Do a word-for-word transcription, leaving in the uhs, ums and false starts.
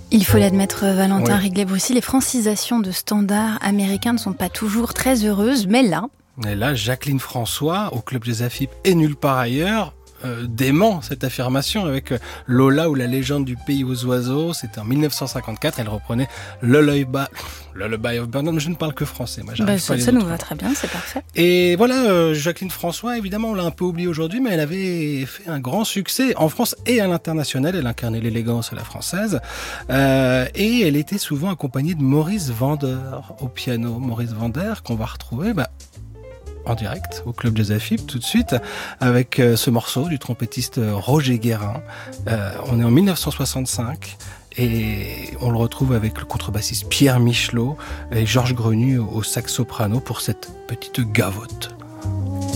Il faut l'admettre, Valentin Oui. Riglet-Brussy, les francisations de standards américains ne sont pas toujours très heureuses, mais là... Et là, Jacqueline François, au Club Jazz Afip et nulle part ailleurs, euh, dément cette affirmation avec euh, Lola ou la légende du pays aux oiseaux. C'était en dix-neuf cent cinquante-quatre, elle reprenait Lullaby, Lullaby of Bernard, mais je ne parle que français. Moi, Bah, pas ça les ça nous autres. va très bien, c'est parfait. Et voilà, euh, Jacqueline François, évidemment, on l'a un peu oublié aujourd'hui, mais elle avait fait un grand succès en France et à l'international. Elle incarnait l'élégance à la française. Euh, et elle était souvent accompagnée de Maurice Vander au piano. Maurice Vander, qu'on va retrouver bah, en direct au Club Jazz Afip tout de suite, avec euh, ce morceau du trompettiste Roger Guérin. Euh, on est en dix-neuf cent soixante-cinq. Et on le retrouve avec le contrebassiste Pierre Michelot et Georges Grenu au sax soprano pour cette petite gavotte.